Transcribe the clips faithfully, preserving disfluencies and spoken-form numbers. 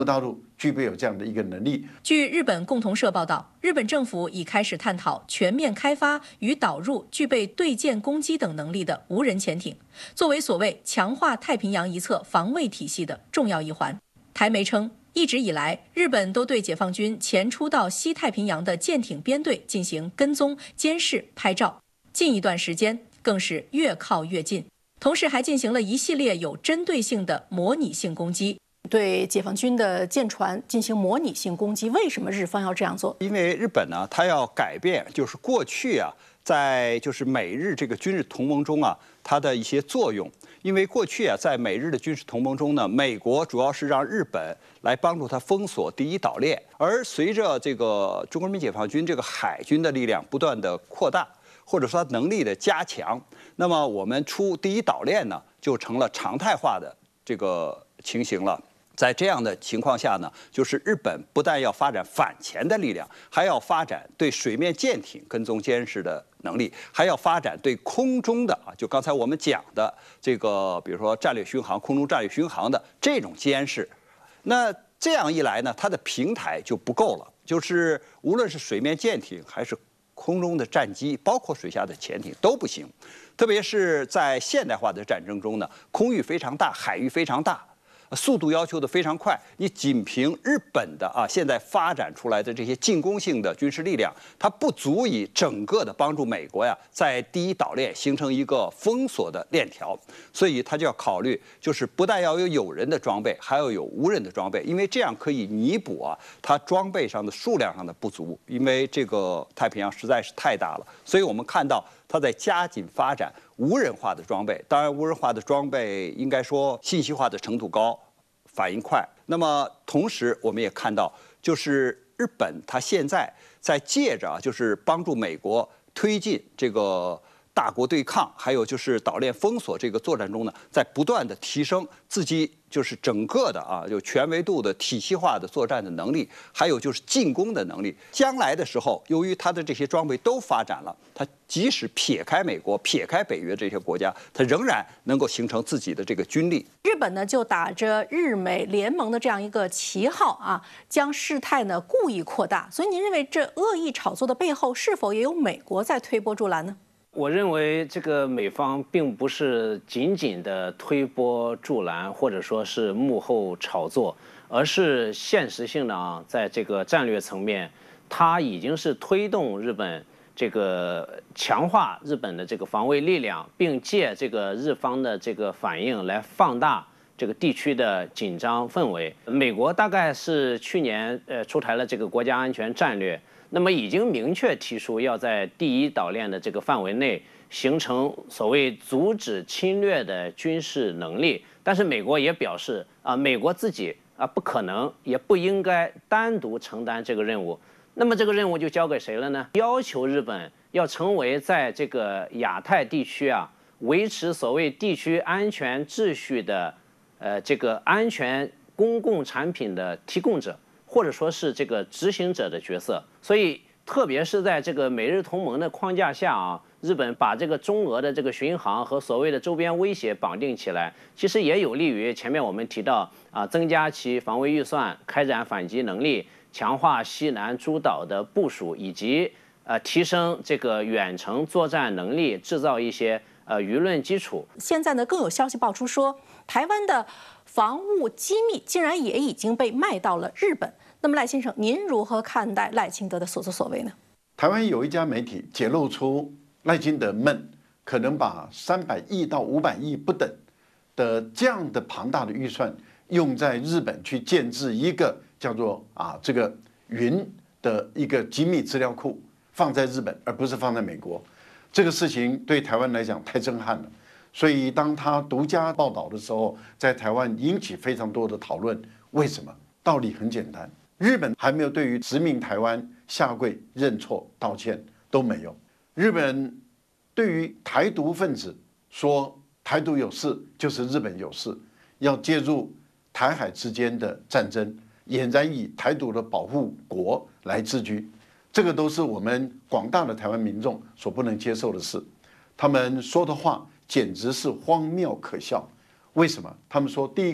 大陆具备有这样的一个能力。 据日本共同社报道，日本政府已开始探讨全面开发与导入具备对舰攻击等能力的无人潜艇，作为所谓强化太平洋一侧防卫体系的重要一环。台媒称，一直以来，日本都对解放军前出到西太平洋的舰艇编队进行跟踪、监视、拍照，近一段时间更是越靠越近，同时还进行了一系列有针对性的模拟性攻击。对解放军的舰船进行模拟性攻击，为什么日方要这样做？ 因为日本呢，它要改变，就是过去啊，在就是美日这个军事同盟中啊，它的一些作用。因为过去啊，在美日的军事同盟中呢，美国主要是让日本来帮助它封锁第一岛链，而随着这个中国人民解放军这个海军的力量不断的扩大，或者说它能力的加强，那么我们出第一岛链呢，就成了常态化的这个情形了。在这样的情况下呢，就是日本不但要发展反潜的力量，还要发展对水面舰艇跟踪监视的能力，还要发展对空中的啊，就刚才我们讲的这个，比如说战略巡航、空中战略巡航的这种监视。那这样一来呢，它的平台就不够了，就是无论是水面舰艇还是空中的战机，包括水下的潜艇都不行。特别是在现代化的战争中呢，空域非常大，海域非常大。速度要求的非常快，你仅凭日本的啊现在发展出来的这些进攻性的军事力量，它不足以整个的帮助美国呀在第一岛链形成一个封锁的链条，所以它就要考虑，就是不但要有有人的装备，还要有无人的装备，因为这样可以弥补啊它装备上的数量上的不足，因为这个太平洋实在是太大了，所以我们看到它在加紧发展无人化的装备，当然无人化的装备应该说信息化的程度高，反应快。那么同时我们也看到，就是日本它现在在借着啊，就是帮助美国推进这个大国对抗，还有就是岛链封锁这个作战中呢，在不断的提升自己就是整个的啊，就全维度的体系化的作战的能力，还有就是进攻的能力。将来的时候，由于它的这些装备都发展了，它即使撇开美国、撇开北约这些国家，它仍然能够形成自己的这个军力。 日本呢，就打着日美联盟的这样一个旗号啊，将事态呢故意扩大。所以您认为这恶意炒作的背后，是否也有美国在推波助澜呢？ 我认为这个美方并不是仅仅的推波助澜，或者说是幕后炒作，而是现实性的啊，在这个战略层面，它已经是推动日本这个强化日本的这个防卫力量，并借这个日方的这个反应来放大这个地区的紧张氛围。美国大概是去年呃出台了这个国家安全战略。那么已经明确提出要在第一岛链的这个范围内形成所谓阻止侵略的军事能力，但是美国也表示啊，美国自己啊不可能也不应该单独承担这个任务。那么这个任务就交给谁了呢？要求日本要成为在这个亚太地区啊维持所谓地区安全秩序的呃这个安全公共产品的提供者，或者说是这个执行者的角色。所以特别是在这个美日同盟的框架下啊，日本把这个中俄的这个巡航和所谓的周边威胁绑定起来，其实也有利于前面我们提到啊，增加其防卫预算，开展反击能力，强化西南诸岛的部署，以及呃提升这个远程作战能力，制造一些呃舆论基础。 现在呢，更有消息爆出说，台湾的防务机密竟然也已经被卖到了日本。那么赖先生，您如何看待赖清德的所作所为呢？ 台湾有一家媒体揭露出赖清德们可能把三百亿到五百亿不等的这样的庞大的预算用在日本去建制一个叫做啊这个云的一个机密资料库，放在日本而不是放在美国。这个事情对台湾来讲太震撼了，所以当他独家报道的时候，在台湾引起非常多的讨论。为什么？道理很简单。日本还没有对于殖民台湾下跪认错道歉，都没有。日本对于台独分子说台独有事就是日本有事，要介入台海之间的战争，俨然以台独的保护国来自居，这个都是我们广大的台湾民众所不能接受的事。他们说的话简直是荒谬可笑。为什么？他们说，第一个，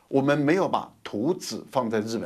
我们没有把图纸放在日本。